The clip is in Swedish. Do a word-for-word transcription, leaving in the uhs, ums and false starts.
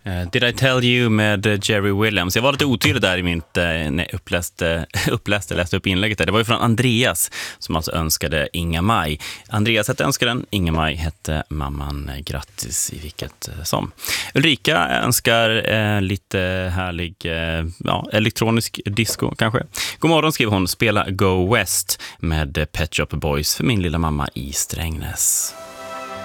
Uh, Did I tell you med Jerry Williams. Jag var lite otydlig där i mitt uh, när jag uppläste, uppläste, läste upp inlägget där. Det var ju från Andreas som alltså önskade Inga-Maj. Andreas hette önskaren, Inga-Maj hette mamman. Grattis i vilket uh, som. Ulrika önskar uh, lite härlig uh, ja, elektronisk disco kanske. God morgon skriver hon, spela Go West med Pet Shop Boys för min lilla mamma i Strängnäs.